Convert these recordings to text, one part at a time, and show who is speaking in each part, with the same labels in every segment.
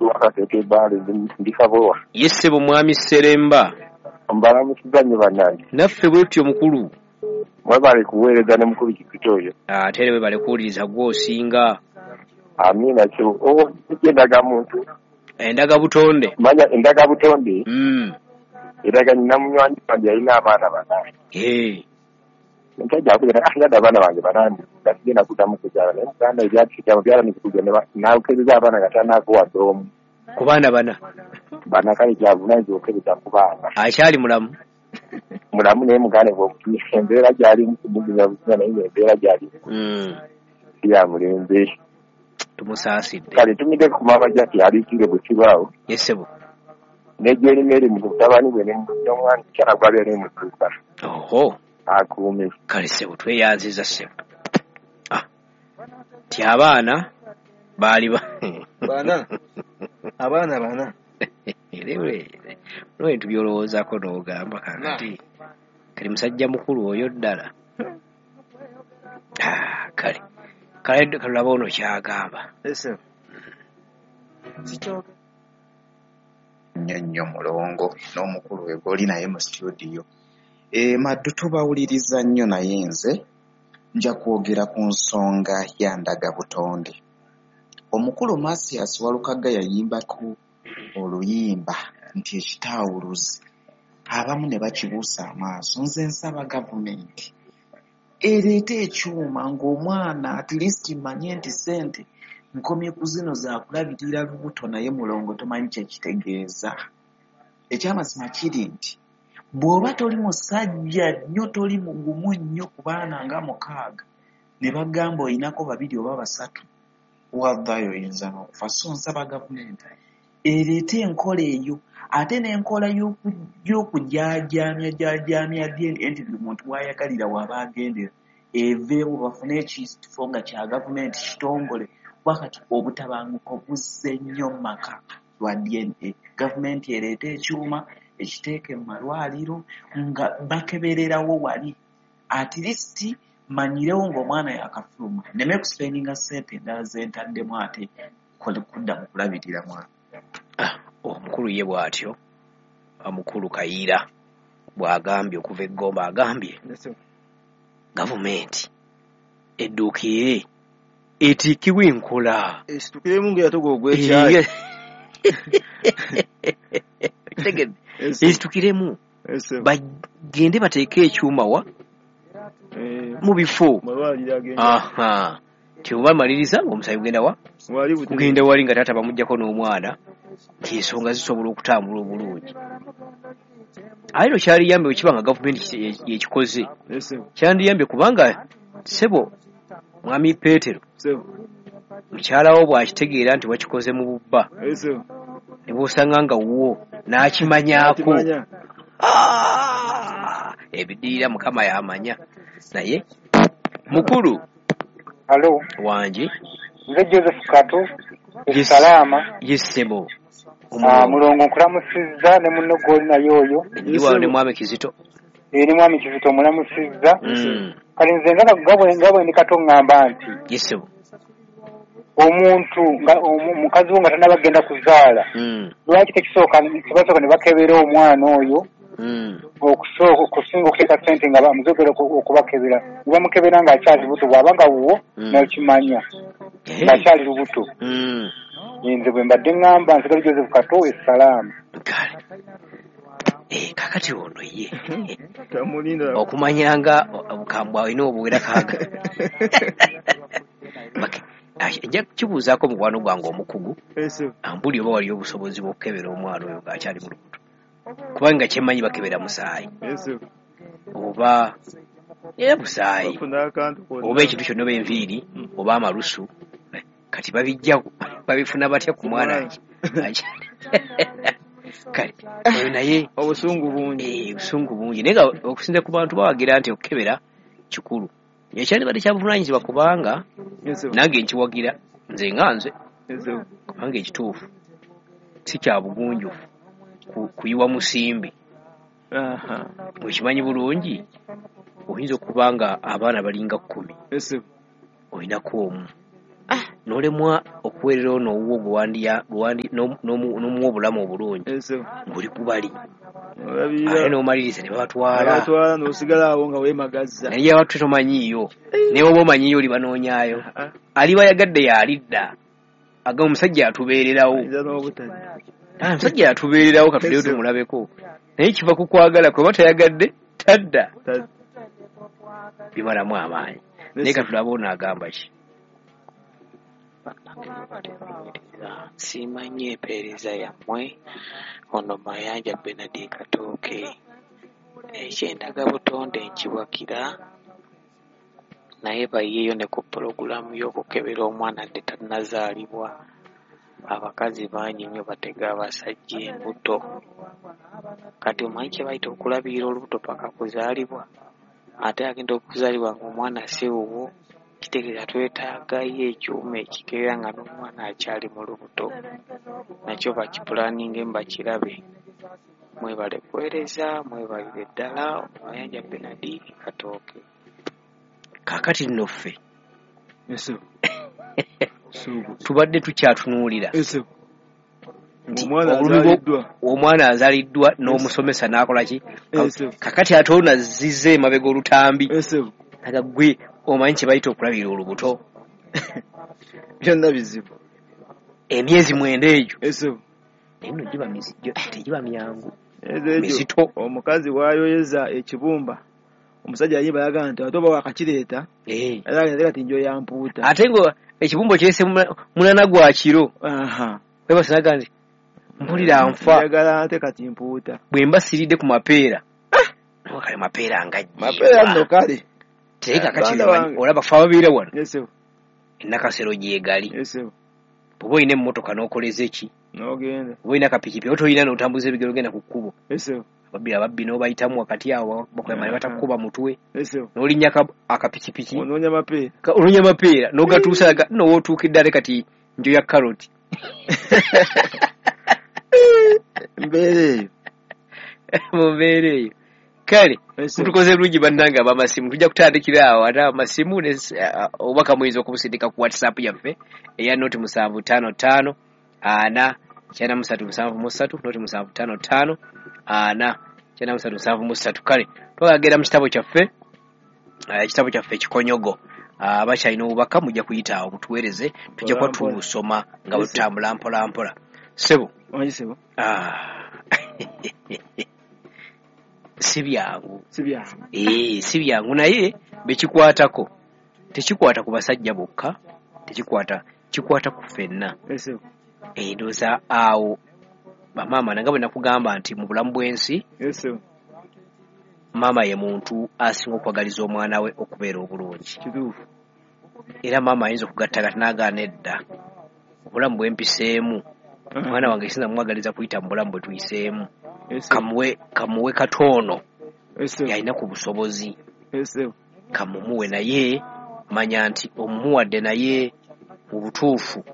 Speaker 1: mukuru wakateke bali ndikabowa.
Speaker 2: Yesse bomwami Seremba.
Speaker 1: Mbala musizanye banange.
Speaker 2: Naffe bwetyo mukulu.
Speaker 1: Mwebale kuweereza ne mukulu Kipitoyo.
Speaker 2: Ate we bale kuwuliriza gw'osinga.
Speaker 1: Amina kyo. Endaga muntu.
Speaker 2: Endaga butonde.
Speaker 1: Manya endaga butonde. Endaga nnamunywani wange alina abaana banange. Ntajja kugenda akagada abaana bange banandi. Gasigenda kuddamu kuzaala naye muganda ebyatukijamu byala nikugenda n'abukereza abaana gatanaakuwadde omu.
Speaker 2: Ku baana bana.
Speaker 1: Bana kale kyavunaanyizibwa okukereza ku baana.
Speaker 2: Akyali mulamu.
Speaker 1: Mulamu naye muganda bw'okutumisa embeera gy'ali mukubugiza buziba naye embeera gy'ali. Ya mulembe.
Speaker 2: Tumusaasidde.
Speaker 1: Kale tumide ku mabaja ti aliikire bwe kibaawo.
Speaker 2: Yesebo.
Speaker 1: N'egyerima eri mu mutabani gwe n'omwana kyala gwabeera mu dduuka.
Speaker 2: Oho.
Speaker 1: Akuume.
Speaker 2: Kale sebo tweyanziza sebo. Ti abaana baali
Speaker 3: bana. Abaana bana.
Speaker 2: N'ebintu by'olowoozaako n'ogamba kanti kali musajja mukulu oyo ddala. Kale kalaba ono kyagamba.
Speaker 4: Nnyo mulongo n'omukulu we goli naye mu studio. Maddu tubawuliriza nnyo naye nze nja kwogera ku nsonga ya ndaga butonde. Omukulu Masias Walukaga yayimbako oluyimba nti ekitaawuluzi abamu ne bakibuusa amaaso. Nze nsaba gavumenti ereeta ekyuma ng'omwana at least manye nti ssente nkomye ku zino zaakulabirira lubuto naye mulongo tomanyi kyekitegeeza. Ekyamazima kiri nti bw'oba toli musajja nnyo toli mugumu nnyo ku baana nga 6 ne bagamba olinako 2 oba 3 wavaayo oyinza n'okufa. So nsaba gavumenti ereeta enkola eyo ate n'enkola y'okujaajaamya enti buli muntu bw'ayagalira waba agendera eveewo bafune ekifo nga kya gavumenti kitongole. Wakati obutabanguko buzze nnyo mu maka lwa DNA. Gavumenti ereeta ekyuma ekiteeke mu malwaliro nga bakebererawo wali at least manyirewo ng'omwana yakafuluma neme kuspeninga ssente endala zentaddemu ate kudda mu kulabirira mwana.
Speaker 2: Omukulu ye bw'atyo omukulu Kayiira bw'agambye okuva eggomba agambye gavumenti edduukire etiikibwa enkola
Speaker 3: esitukiremu ng'eyatoga ogw'ekyayi
Speaker 2: esitukiremu bagende bateeke ekyuma wa mu bifo. Tiobamaliriza ng'omusayi kugenda wa kugenda wali nga taata bamuggyako n'omwana ensonga zisobola okutambula obulungi. Ayo kyaliyambye wekiba nga gavumenti yekikoze kyandiyambye kubanga sebo mwami Petero mukyalawo bw'akitegeera nti wakikoze mu bubba ne bw'osanga nga wo n'akimanyaako ebidiira Mukama yamanya. Naye mukulu
Speaker 5: Halo
Speaker 2: wanje
Speaker 5: nze Joseph Kato Salama
Speaker 2: yesebo
Speaker 5: mulongo nkulamusizza ne munno goli nayo oyo
Speaker 2: ndiwa ne mwami Kizito
Speaker 5: ne mwami Kizito mulamusizza kale nze ngabwe ndi Kato ngamba nti
Speaker 2: yesebo
Speaker 5: omuntu nga mukazi nga tanabagenda kuzaala lwaki tekisooka ne bakebera omwana oyo okusinga okuteeka ssente nga bamuzogera okubakebera ne bamukebera ng'akyali lubuto bw'aba nga wuwo n'okimanya ng'akyali lubuto. Nze bwe mbadde ŋŋamba nsigala Joseph Kato Salama.
Speaker 2: Kakati ono ye okumanyanga obukambwe alina obuwera kaaga ejja kukibuuzaako mukwano gwange omukugu ambuli oba waliyo obusobozi bw'okukebera omwana oyo ng'akyali mu lubuto kubanga kyemmanyi bakebera musaayi oba era musaayi oba ekintu kyonna oba enviiri oba amalusu kati babifuna batya ku mwana kale oyo naye
Speaker 3: obusungu bungi
Speaker 2: naye nga okusinza ku bantu bawagira nti okukebera kikulu ekyandibadde kyabuvunaanyizibwa kubanga nange nkiwagira nze nga nze kubanga ekituufu si kya bugunjufu kuyiwa musimbi. Okimanyi bulungi oyinza okuba nga abaana balinga 10 olinako omu nolemwa okuweerera ono owuwo gwe n'omuwa obulamu obulungi ng'oli kubali ate n'omaliriza ne babatwala
Speaker 3: n'osigala awo nga weemagazza
Speaker 2: naye abattu tomanyiiyo naye oba omanyiiyo oli banoonyaayo aliba yagadde yaalidda aga omusajja atubeererawo omusajja yatubeererawo katuleyo tumulabeko naye kiva ku kwagala kwe oba tayagadde tadda bimalamu amaanyi naye katulaba ono agamba ki
Speaker 6: simanyi empeereza yammwe ono Mayanja Benard Katooke ekyendaga butonde nkiwakira naye bayiyeyo ne ku pulogulaamu y'okukebera omwana dde tannazaalibwa abakazi bangi nnyo batega abasajja embuto kati omanyi kye bayita okulabirira olubuto paka kuzaalibwa ate agenda okuzaalibwa ng'omwana si wuwo kitegeeza twetaagayo ekyuma ekikeera nga n'omwana akyali mu lubuto nakyo bakipulaninge mbakirabe mwebale kuweereza mwebalire ddala Mayanja Benard Katooke
Speaker 2: kaakati nno ffe tubadde tukyatunuulira omwana azaliddwa n'omusomesa n'akola ki kakati ate ono azizza emabega olutambi aga gwe omanyi kye bayita okulabira olubuto
Speaker 3: byonna bizibu
Speaker 2: emyezi 9 egyo eno tegiba myangu mizito
Speaker 3: omukazi waayoyeza ekibumba omusajja yayimba yagamba nti ate oba wakakireeta era kati njo yampuuta
Speaker 2: ate nga ekibumba kyese munana gwa kiro webasinaga nti mpulira nfa
Speaker 3: yagala ate kati mpuuta
Speaker 2: bwe mbasiridde ku mapeera kale mapeera
Speaker 3: mapeera nno kale
Speaker 2: teeka kati olaba fa babeera wano enakasero gyegali bw'oba olina emmotoka n'okoleza eki
Speaker 3: n'ogenda
Speaker 2: bw'oba olina kapikipiki oba tolina n'otambuza ebigero ogenda ku kkubo ababbi n'obayitamu wakati awo bakwema ne batakukuba mutwe n'olinnya akapikipiki onoonya mapeera n'ogatuusa n'owootuukidde ate kati njo ya karoti mumbeera eyo kale mutukoze bulungi bannange ab'amasimu tujja kutandikira awo ate amasimu obubaka muyinza okubusindika ku whatsapp yaffe eya noti 755 ana 9373 noti 755 ana 9373 kale twagera mu kitabo kyaffe Kikonyogo abakyalina obubaka mujja kuyita awo mutuweereze tujja kuba tubusoma nga bwe tutambula mpola mpola sebo si byangu naye bekikwatako tekikwata ku basajja bokka kikwata ku ffenna ndowooza awo bamaama nanga bwe nakugamba nti mu bulamu bw'ensi maama ye muntu asinga okwagaliza omwana we okubeera obulungi era maama ayinza okugattagata n'agaana edda obulamu bwempiseemu omwana wange kisinza mwagaliza kuyita mu bulamu bwe tuyiseemu kamuwe katono yalina ku busobozi kamumuwe naye manya nti omumuwadde naye mu butuufu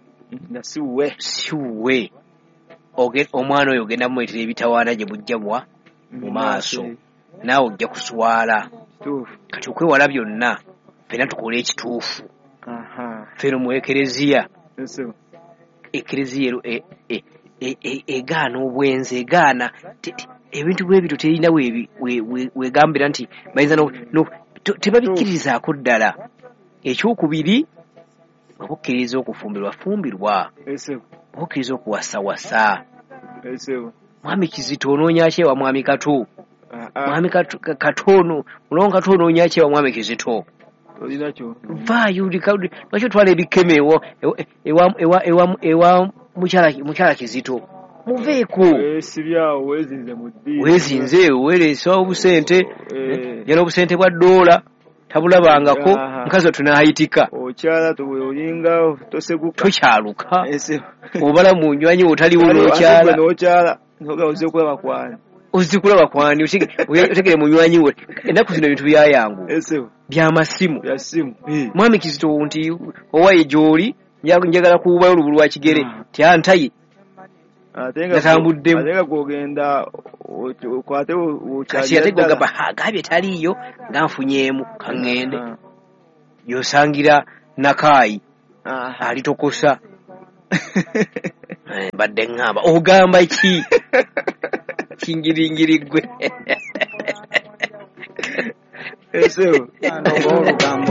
Speaker 2: siwuwe omwana oyo ogenda mumuletera ebitawaana gye bujjabwa mu maaso naawe ojja kuswala kati okwewala byonna fena tukola ekituufu fena mu ekereziya egaana obwenzi egaana ebintu bwe bityo terina wegambira nti bayinza tebabikkirizaako ddala ekyokubiri obukkiriza okufumbirwa obukkiriza okuwasawasa mwami Kizito onoonyakyewa mwami Kato mwami Katono olonga Kato onoonyakyewa mwami Kizito vaayo lwaki otwala ebikeme ewa mukyala Kizito muveeko weezinze weereesa obusente jala obusente bwa $1 tabulabangako mukazi wattu n'ayitika tokyaluka obala mu nywanyi otaliwo n'okyala ozikulaba kwani otegere munywanyi we ennaku zino ebintu byayangu byamasimu mwami Kizito nti owaye gy'oli njagala kuwubayo olubu lwa kigere tyantaye kati yategogabye taliyo nga nfunyeemu kaŋŋende yosangira Nakaayi alitokosa badde ngamba ogamba ki kingiringiri gwe
Speaker 3: eso olugamba